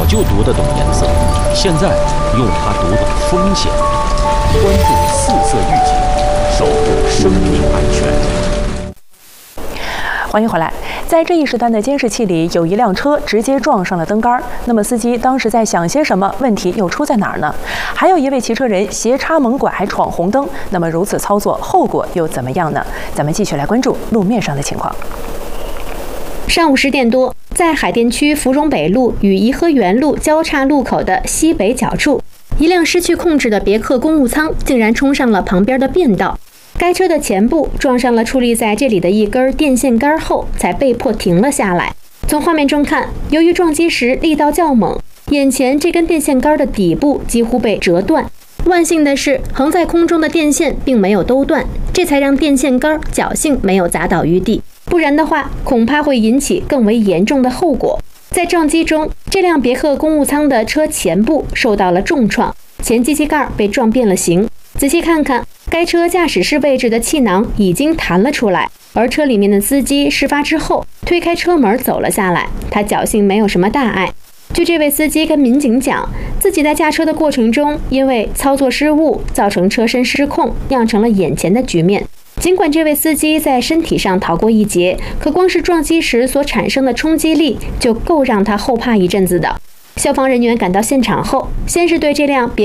就读得懂颜色，现在用它读懂风险。关注四色预警，守护生命安全。 欢迎回来。在这一时段的监视器里，有一辆车直接撞上了灯杆。那么司机当时在想些什么？问题又出在哪儿呢？还有一位骑车人斜插猛拐还闯红灯。那么如此操作，后果又怎么样呢？咱们继续来关注路面上的情况。 上午10点多，在海淀区芙蓉北路与颐和园路交叉路口的西北角处，一辆失去控制的别克公务舱竟然冲上了旁边的便道。该车的前部撞上了矗立在这里的一根电线杆后，才被迫停了下来。从画面中看，由于撞击时力道较猛，眼前这根电线杆的底部几乎被折断。万幸的是，横在空中的电线并没有兜断，这才让电线杆侥幸没有砸倒于地。不然的话，恐怕会引起更为严重的后果。在撞击中，这辆别克公务舱的车前部受到了重创，前机器盖被撞变了形。仔细看看，该车驾驶室位置的气囊已经弹了出来，而车里面的司机事发之后推开车门走了下来，他侥幸没有什么大碍。据这位司机跟民警讲，自己在驾车的过程中因为操作失误造成车身失控，酿成了眼前的局面。尽管这位司机在身体上逃过一劫，可光是撞击时所产生的冲击力就够让他后怕一阵子的。消防人员赶到现场后，先是对这辆别